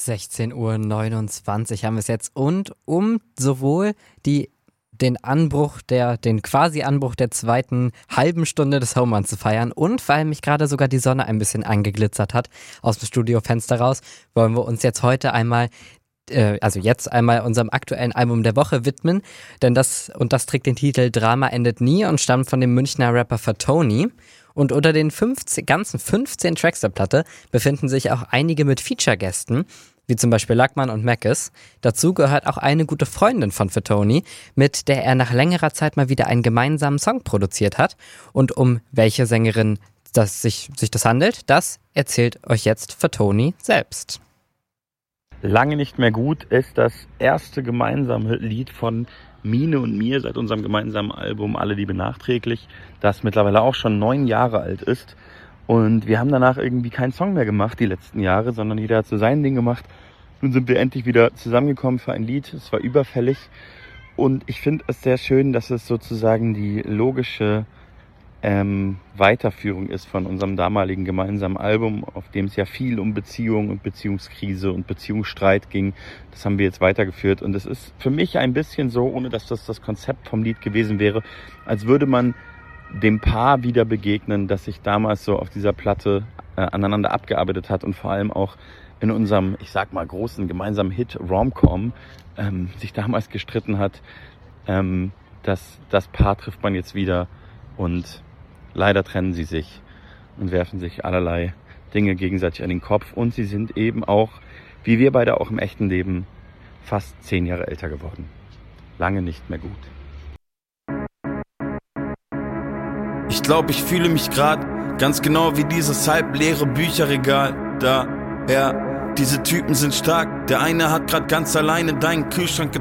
16:29 Uhr haben wir es jetzt, und um sowohl den Quasi-Anbruch der zweiten halben Stunde des Home Runs zu feiern und weil mich gerade sogar die Sonne ein bisschen angeglitzert hat aus dem Studiofenster raus, wollen wir uns jetzt heute einmal unserem aktuellen Album der Woche widmen, denn das trägt den Titel Drama endet nie und stammt von dem Münchner Rapper Fatoni. Und unter den ganzen 15 Tracks der Platte befinden sich auch einige mit Feature-Gästen, wie zum Beispiel Lackmann und Mackes. Dazu gehört auch eine gute Freundin von Fatoni, mit der er nach längerer Zeit mal wieder einen gemeinsamen Song produziert hat. Und um welche Sängerin sich das handelt, das erzählt euch jetzt Fatoni selbst. Lange nicht mehr gut ist das erste gemeinsame Lied von Mine und mir seit unserem gemeinsamen Album Alle Liebe nachträglich, das mittlerweile auch schon 9 Jahre alt ist. Und wir haben danach irgendwie keinen Song mehr gemacht die letzten Jahre, sondern jeder hat so sein Ding gemacht. Nun sind wir endlich wieder zusammengekommen für ein Lied. Es war überfällig und ich finde es sehr schön, dass es sozusagen die logische Weiterführung ist von unserem damaligen gemeinsamen Album, auf dem es ja viel um Beziehung und Beziehungskrise und Beziehungsstreit ging. Das haben wir jetzt weitergeführt und es ist für mich ein bisschen so, ohne dass das Konzept vom Lied gewesen wäre, als würde man dem Paar wieder begegnen, das sich damals so auf dieser Platte aneinander abgearbeitet hat und vor allem auch in unserem, ich sag mal, großen gemeinsamen Hit Rom-Com sich damals gestritten hat. Das Paar trifft man jetzt wieder und leider trennen sie sich und werfen sich allerlei Dinge gegenseitig an den Kopf. Und sie sind eben auch, wie wir beide auch im echten Leben, fast 10 Jahre älter geworden. Lange nicht mehr gut. Ich glaube, ich fühle mich grad ganz genau wie dieses halbleere Bücherregal da. Ja, diese Typen sind stark. Der eine hat grad ganz alleine deinen Kühlschrank